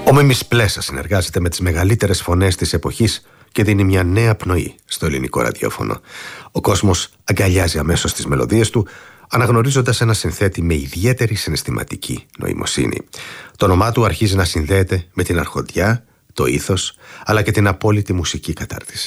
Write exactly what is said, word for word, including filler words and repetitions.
Ο Μίμης Πλέσσα συνεργάζεται με τις μεγαλύτερες φωνές της εποχής και δίνει μια νέα πνοή στο ελληνικό ραδιόφωνο. Ο κόσμος αγκαλιάζει αμέσως τις μελωδίες του, αναγνωρίζοντας ένα συνθέτη με ιδιαίτερη συναισθηματική νοημοσύνη. Το όνομά του αρχίζει να συνδέεται με την αρχοντιά, το ήθος, αλλά και την απόλυτη μουσική κατάρτιση.